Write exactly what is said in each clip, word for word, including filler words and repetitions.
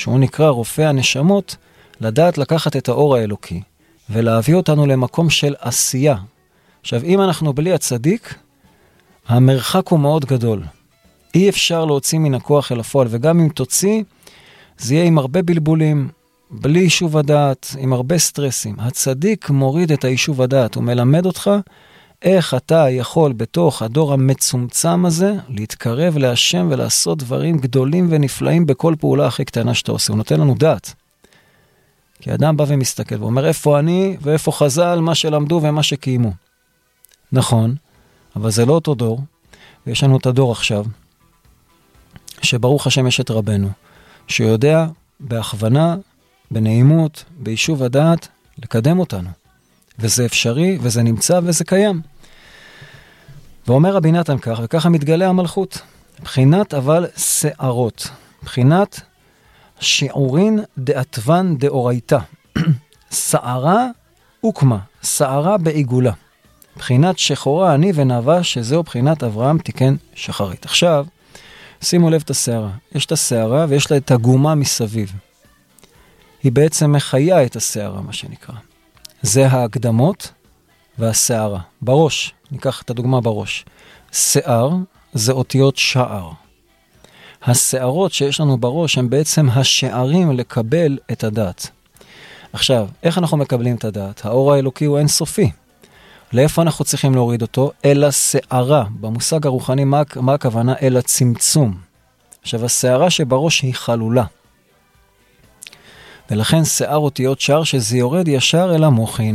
שהוא נקרא רופא הנשמות, לדעת לקחת את האור האלוקי, ולהביא אותנו למקום של עשייה. עכשיו, אם אנחנו בלי הצדיק, המרחק הוא מאוד גדול. אי אפשר להוציא מן הכוח אל הפועל, וגם אם תוציא, זה יהיה עם הרבה בלבולים, בלי יישוב הדעת, עם הרבה סטרסים. הצדיק מוריד את היישוב הדעת, הוא מלמד אותך איך אתה יכול בתוך הדור המצומצם הזה, להתקרב להשם ולעשות דברים גדולים ונפלאים בכל פעולה הכי קטנה שאתה עושה. הוא נותן לנו דעת. כי אדם בא ומסתכל ואומר, איפה אני ואיפה חז"ל, מה שלמדו ומה שקיימו. נכון, אבל זה לא אותו דור, ויש לנו את הדור עכשיו, שברוך השם יש את רבנו, שיודע בהכוונה, בנעימות, ביישוב הדעת, לקדם אותנו. וזה אפשרי, וזה נמצא, וזה קיים. ואומר רבי נתן כך, וככה מתגלה המלכות. בחינת אבל שערות. בחינת שיעורין דעתוון דאורייתא. שערה הוקמה, שערה בעיגולה. בחינת שחורה אני ונאווה, שזהו בחינת אברהם תיקן שחרית. עכשיו, שימו לב את השערה. יש את השערה ויש לה את הגומה מסביב. היא בעצם מחיה את השערה, מה שנקרא. זה ההקדמות והשערה. בראש, ניקח את הדוגמה בראש. שער זה אותיות שער. השערות שיש לנו בראש הם בעצם השערים לקבל את הדעת. עכשיו, איך אנחנו מקבלים את הדעת? האור האלוקי הוא אינסופי. לאיפה אנחנו צריכים להוריד אותו? אל השערה. במושג הרוחני, מה, מה הכוונה? אל הצמצום. עכשיו, השערה שבראש היא חלולה. ולכן שער אותיות שער שזה יורד ישר אל המוחין.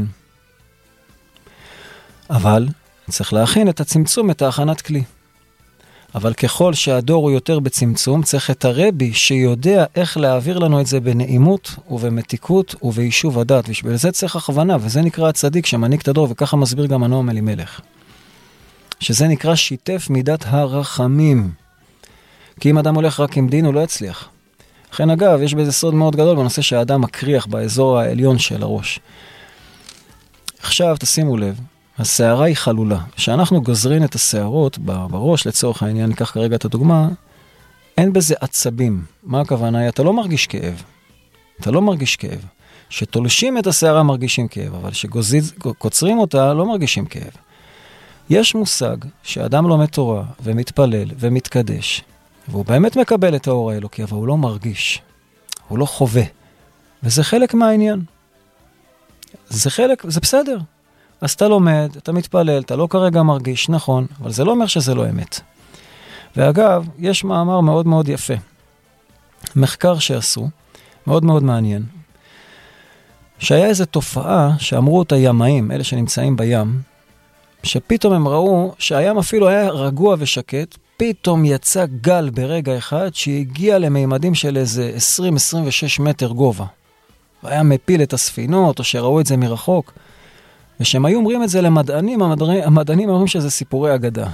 אבל צריך להכין את הצמצום, את ההכנת כלי. אבל ככל שהדור הוא יותר בצמצום, צריך את הרבי שיודע איך להעביר לנו את זה בנעימות ובמתיקות וביישוב הדעת. ובשביל זה צריך הכוונה, וזה נקרא הצדיק שמעניק את הדור, וככה מסביר גם הנועם אלימלך. שזה נקרא שיתף מידת הרחמים. כי אם אדם הולך רק עם דין, הוא לא יצליח. לכן אגב, יש בזה סוד מאוד גדול בנושא שהאדם מקריח באזור העליון של הראש. עכשיו תשימו לב, השערה היא חלולה. כשאנחנו גוזרים את השערות בראש, לצורך העניין, ניקח כרגע את הדוגמה, אין בזה עצבים. מה הכוונה? אתה לא מרגיש כאב. אתה לא מרגיש כאב. שתולשים את השערה מרגישים כאב, אבל שקוצרים אותה לא מרגישים כאב. יש מושג שאדם לומד תורה ומתפלל ומתקדש, והוא באמת מקבל את האור האלוקי, אבל הוא לא מרגיש. הוא לא חווה. וזה חלק מהעניין. זה חלק, זה בסדר. אז אתה לומד, אתה מתפלל, אתה לא כרגע מרגיש, נכון, אבל זה לא אומר שזה לא אמת. ואגב, יש מאמר מאוד מאוד יפה. מחקר שעשו, מאוד מאוד מעניין, שהיה איזו תופעה שאמרו אותה ימאים, אלה שנמצאים בים, שפתאום הם ראו שהים אפילו היה רגוע ושקט, פתאום יצא גל ברגע אחד שהגיע למימדים של איזה עשרים עד עשרים ושש מטר גובה. והיה מפיל את הספינות, או שראו את זה מרחוק. ושהם היו אומרים את זה למדענים, המדענים, המדענים אומרים שזה סיפורי אגדה.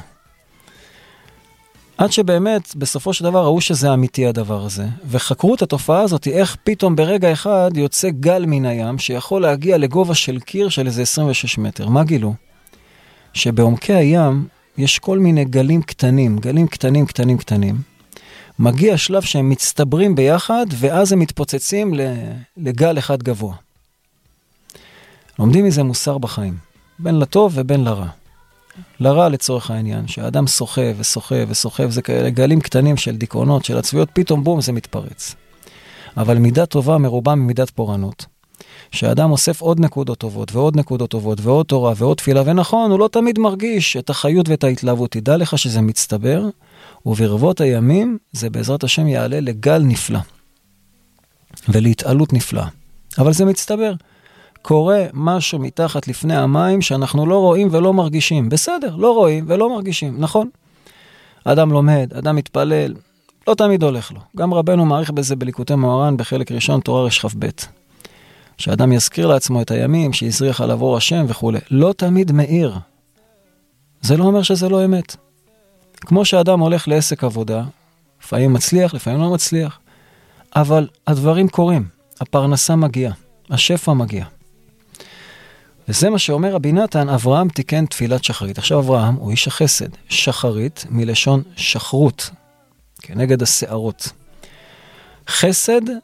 עד שבאמת, בסופו של דבר, ראו שזה אמיתי הדבר הזה. וחקרו את התופעה הזאת, איך פתאום ברגע אחד יוצא גל מן הים, שיכול להגיע לגובה של קיר של איזה עשרים ושש מטר. מה גילו? שבעומקי הים יש כל מיני גלים קטנים, גלים קטנים, קטנים, קטנים. מגיע שלב שהם מצטברים ביחד, ואז הם מתפוצצים לגל אחד גבוה. לומדים מזה מוסר בחיים, בין לטוב ובין לרע. לרע לצורך העניין, שהאדם סוחב וסוחב וסוחב, זה כאלה גלים קטנים של דיכאונות, של עצביות, פתאום בום זה מתפרץ. אבל מידה טובה מרובה ממידת פורענות. שהאדם אוסף עוד נקודות טובות ועוד נקודות טובות ועוד תורה ועוד תפילה, ונכון, הוא לא תמיד מרגיש את החיות ואת ההתלהבות. תדע לך שזה מצטבר, וברבות הימים זה בעזרת השם יעלה לגל נפלא. ולהתעלות נפלאה. אבל זה מצטבר. קורה משהו מתחת לפני המים שאנחנו לא רואים ולא מרגישים. בסדר, לא רואים ולא מרגישים, נכון? אדם לומד, אדם מתפלל, לא תמיד הולך לו. גם רבנו מעריך בזה בליקוטי מוהר"ן בחלק ראשון תורה רשכ"ב. שאדם יזכיר לעצמו את הימים שיזריח עליו אור השם וכו'. לא תמיד מאיר. זה לא אומר שזה לא אמת. כמו שאדם הולך לעסק עבודה, לפעמים מצליח, לפעמים לא מצליח. אבל הדברים קורים. הפרנסה מגיעה. השפע מגיע. וזה מה שאומר רבי נתן, אברהם תיקן תפילת שחרית. עכשיו אברהם הוא איש החסד. שחרית מלשון שחרות. כנגד השערות. חסד